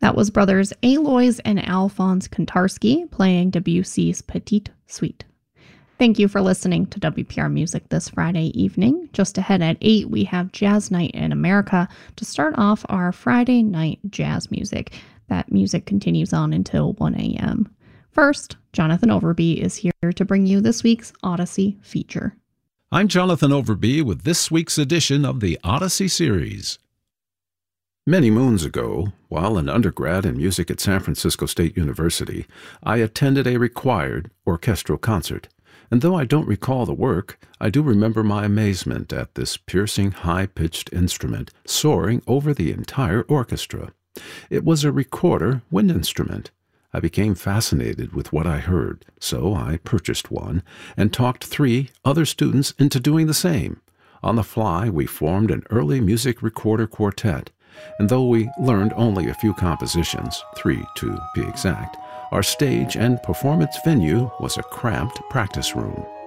That was brothers Aloys and Alphonse Kontarski playing Debussy's Petite Suite. Thank you for listening to WPR Music this Friday evening. Just ahead at 8, we have Jazz Night in America to start off our Friday night jazz music. That music continues on until 1 a.m. First, Jonathan Overby is here to bring you this week's Odyssey feature. I'm Jonathan Overby with this week's edition of the Odyssey series. Many moons ago, while an undergrad in music at San Francisco State University, I attended a required orchestral concert. And though I don't recall the work, I do remember my amazement at this piercing, high-pitched instrument soaring over the entire orchestra. It was a recorder wind instrument. I became fascinated with what I heard, so I purchased one and talked 3 other students into doing the same. On the fly, we formed an early music recorder quartet, and though we learned only a few compositions, 3 to be exact, our stage and performance venue was a cramped practice room.